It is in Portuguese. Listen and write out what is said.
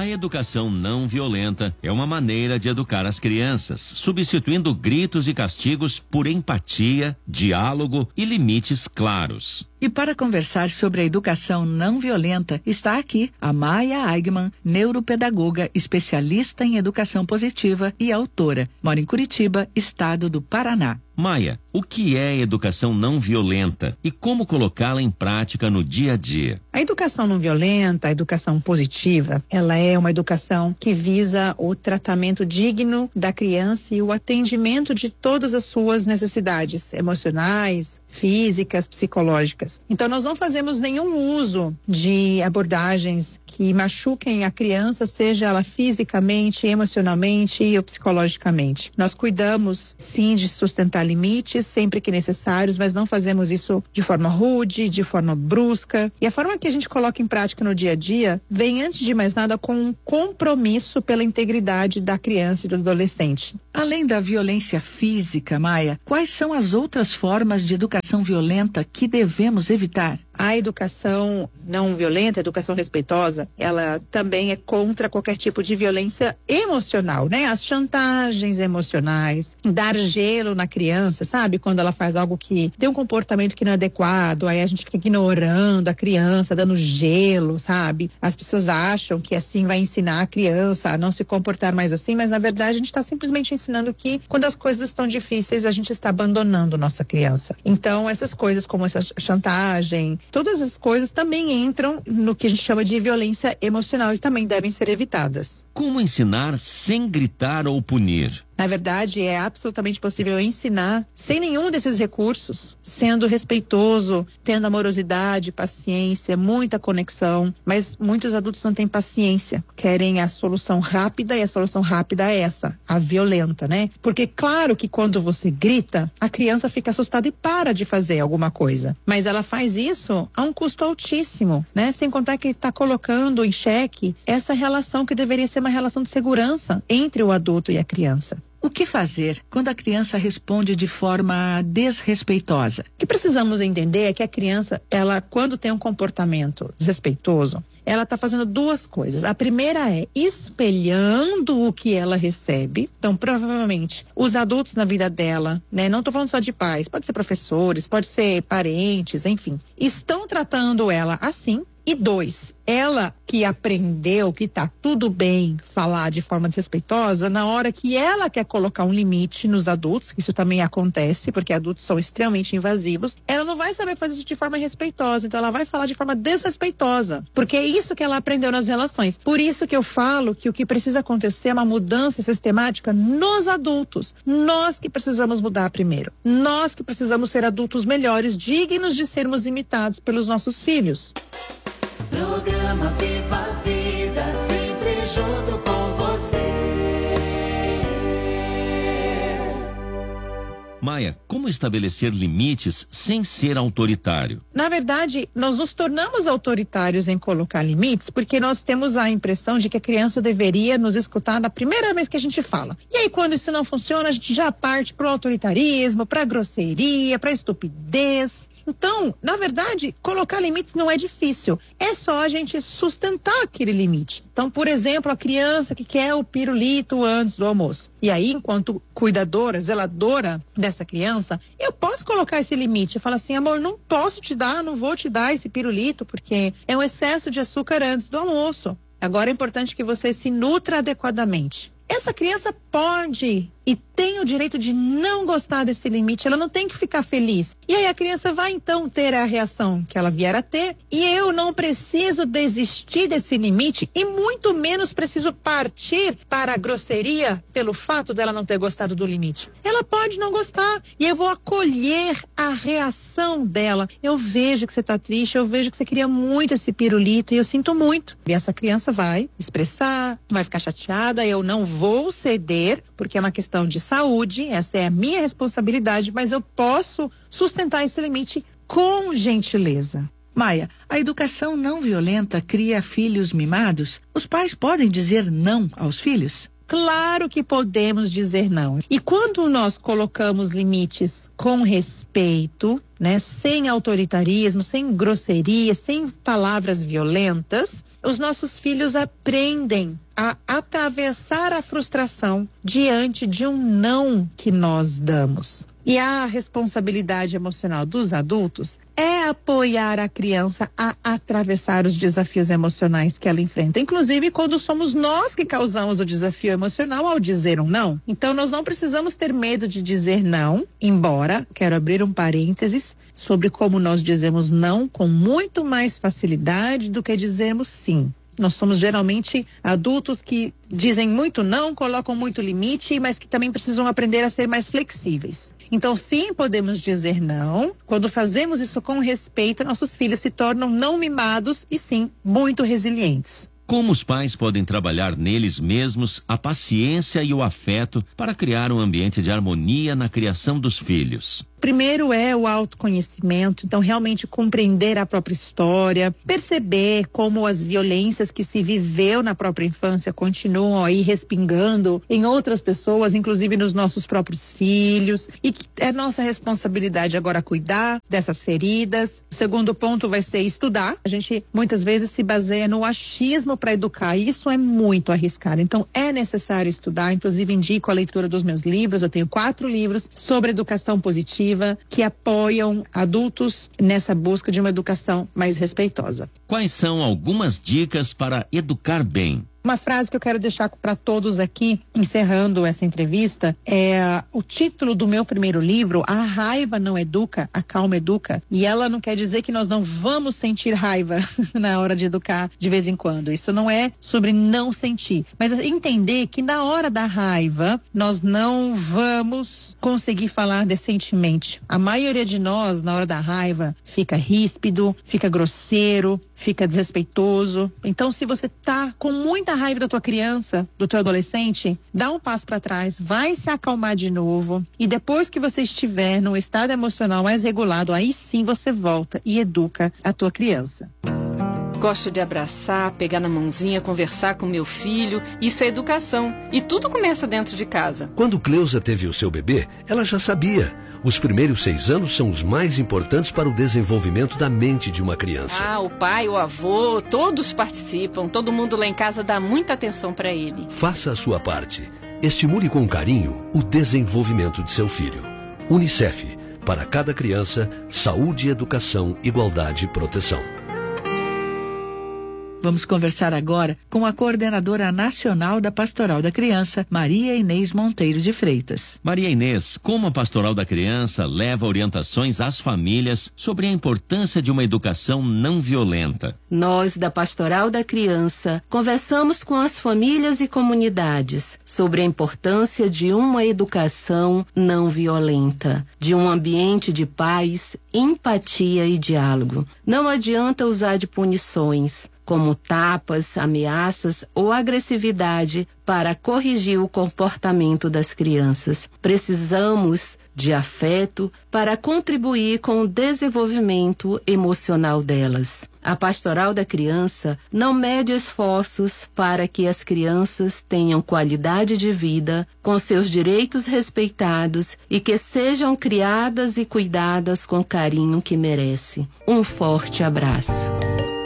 A educação não violenta é uma maneira de educar as crianças, substituindo gritos e castigos por empatia, diálogo e limites claros. E para conversar sobre a educação não violenta, está aqui a Maia Eigman, neuropedagoga, especialista em educação positiva e autora. Mora em Curitiba, estado do Paraná. Maia, o que é educação não violenta e como colocá-la em prática no dia a dia? A educação não violenta, a educação positiva, ela é uma educação que visa o tratamento digno da criança e o atendimento de todas as suas necessidades emocionais, físicas, psicológicas. Então nós não fazemos nenhum uso de abordagens que machuquem a criança, seja ela fisicamente, emocionalmente ou psicologicamente. Nós cuidamos sim de sustentar limites sempre que necessários, mas não fazemos isso de forma rude, de forma brusca. E a forma que a gente coloca em prática no dia a dia vem, antes de mais nada, com um compromisso pela integridade da criança e do adolescente. Além da violência física, Maia, quais são as outras formas de educação violenta que devemos evitar? A educação não violenta, a educação respeitosa, ela também é contra qualquer tipo de violência emocional, né? As chantagens emocionais, dar gelo na criança, sabe? Quando ela faz algo que tem um comportamento que não é adequado, aí a gente fica ignorando a criança, dando gelo, sabe? As pessoas acham que assim vai ensinar a criança a não se comportar mais assim, mas na verdade a gente está simplesmente ensinando que quando as coisas estão difíceis, a gente está abandonando nossa criança. Então, essas coisas como essa chantagem, todas as coisas também entram no que a gente chama de violência emocional e também devem ser evitadas. Como ensinar sem gritar ou punir? Na verdade, é absolutamente possível ensinar sem nenhum desses recursos, sendo respeitoso, tendo amorosidade, paciência, muita conexão, mas muitos adultos não têm paciência, querem a solução rápida e a solução rápida é essa, a violenta, né? Porque claro que quando você grita, a criança fica assustada e para de fazer alguma coisa, mas ela faz isso a um custo altíssimo, né? Sem contar que está colocando em xeque essa relação que deveria ser uma relação de segurança entre o adulto e a criança. O que fazer quando a criança responde de forma desrespeitosa? O que precisamos entender é que a criança, ela, quando tem um comportamento desrespeitoso, ela está fazendo duas coisas. A primeira é espelhando o que ela recebe. Então, provavelmente, os adultos na vida dela, né? Não estou falando só de pais, pode ser professores, pode ser parentes, enfim, estão tratando ela assim. E dois, ela que aprendeu que tá tudo bem falar de forma desrespeitosa, na hora que ela quer colocar um limite nos adultos, que isso também acontece, porque adultos são extremamente invasivos, ela não vai saber fazer isso de forma respeitosa, então ela vai falar de forma desrespeitosa, porque é isso que ela aprendeu nas relações. Por isso que eu falo que o que precisa acontecer é uma mudança sistemática nos adultos. Nós que precisamos mudar primeiro. Nós que precisamos ser adultos melhores, dignos de sermos imitados pelos nossos filhos. Programa Viva a Vida, sempre junto com você. Maia, como estabelecer limites sem ser autoritário? Na verdade, nós nos tornamos autoritários em colocar limites porque nós temos a impressão de que a criança deveria nos escutar na primeira vez que a gente fala. E aí, quando isso não funciona, a gente já parte pro autoritarismo, pra grosseria, pra estupidez. Então, na verdade, colocar limites não é difícil. É só a gente sustentar aquele limite. Então, por exemplo, a criança que quer o pirulito antes do almoço. E aí, enquanto cuidadora, zeladora dessa criança, eu posso colocar esse limite. Eu falo assim, amor, não posso te dar, não vou te dar esse pirulito, porque é um excesso de açúcar antes do almoço. Agora é importante que você se nutra adequadamente. Essa criança pode e tem o direito de não gostar desse limite, ela não tem que ficar feliz. E aí a criança vai então ter a reação que ela vier a ter, e eu não preciso desistir desse limite e muito menos preciso partir para a grosseria pelo fato dela não ter gostado do limite. Ela pode não gostar e eu vou acolher a reação dela. Eu vejo que você está triste, eu vejo que você queria muito esse pirulito e eu sinto muito. E essa criança vai expressar, vai ficar chateada, eu não vou ceder, porque é uma questão de saúde, essa é a minha responsabilidade, mas eu posso sustentar esse limite com gentileza. Maia, a educação não violenta cria filhos mimados? Os pais podem dizer não aos filhos? Claro que podemos dizer não. E quando nós colocamos limites com respeito, né, sem autoritarismo, sem grosseria, sem palavras violentas, os nossos filhos aprendem a atravessar a frustração diante de um não que nós damos. E a responsabilidade emocional dos adultos é apoiar a criança a atravessar os desafios emocionais que ela enfrenta, inclusive quando somos nós que causamos o desafio emocional ao dizer um não. Então nós não precisamos ter medo de dizer não, embora, quero abrir um parênteses sobre como nós dizemos não com muito mais facilidade do que dizermos sim. Nós somos geralmente adultos que dizem muito não, colocam muito limite, mas que também precisam aprender a ser mais flexíveis. Então, sim, podemos dizer não. Quando fazemos isso com respeito, nossos filhos se tornam não mimados e, sim, muito resilientes. Como os pais podem trabalhar neles mesmos a paciência e o afeto para criar um ambiente de harmonia na criação dos filhos? Primeiro é o autoconhecimento, então realmente compreender a própria história, perceber como as violências que se viveu na própria infância continuam aí respingando em outras pessoas, inclusive nos nossos próprios filhos, e que é nossa responsabilidade agora cuidar dessas feridas. O segundo ponto vai ser estudar. A gente muitas vezes se baseia no achismo para educar, e isso é muito arriscado. Então é necessário estudar, inclusive indico a leitura dos meus livros. Eu tenho 4 livros sobre educação positiva que apoiam adultos nessa busca de uma educação mais respeitosa. Quais são algumas dicas para educar bem? Uma frase que eu quero deixar para todos aqui, encerrando essa entrevista, é o título do meu primeiro livro, A Raiva Não Educa, A Calma Educa. E ela não quer dizer que nós não vamos sentir raiva na hora de educar de vez em quando. Isso não é sobre não sentir, mas entender que na hora da raiva, nós não vamos conseguir falar decentemente. A maioria de nós, na hora da raiva, fica ríspido, fica grosseiro, fica desrespeitoso. Então, se você tá com muita raiva da tua criança, do teu adolescente, dá um passo para trás, vai se acalmar de novo, e depois que você estiver num estado emocional mais regulado, aí sim você volta e educa a tua criança. Gosto de abraçar, pegar na mãozinha, conversar com meu filho. Isso é educação. E tudo começa dentro de casa. Quando Cleusa teve o seu bebê, ela já sabia. Os primeiros 6 anos são os mais importantes para o desenvolvimento da mente de uma criança. O pai, o avô, todos participam. Todo mundo lá em casa dá muita atenção para ele. Faça a sua parte. Estimule com carinho o desenvolvimento de seu filho. UNICEF. Para cada criança, saúde, educação, igualdade e proteção. Vamos conversar agora com a coordenadora nacional da Pastoral da Criança, Maria Inês Monteiro de Freitas. Maria Inês, como a Pastoral da Criança leva orientações às famílias sobre a importância de uma educação não violenta? Nós, da Pastoral da Criança, conversamos com as famílias e comunidades sobre a importância de uma educação não violenta, de um ambiente de paz, empatia e diálogo. Não adianta usar de punições, como tapas, ameaças ou agressividade para corrigir o comportamento das crianças. Precisamos de afeto para contribuir com o desenvolvimento emocional delas. A Pastoral da Criança não mede esforços para que as crianças tenham qualidade de vida, com seus direitos respeitados e que sejam criadas e cuidadas com o carinho que merece. Um forte abraço.